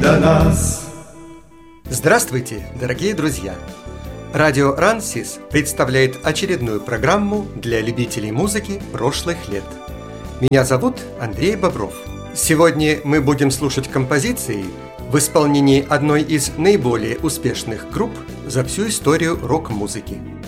до нас. Здравствуйте, дорогие друзья! Радио Рансис представляет очередную программу для любителей музыки прошлых лет. Меня зовут Андрей Бобров. Сегодня мы будем слушать композиции в исполнении одной из наиболее успешных групп за всю историю рок-музыки.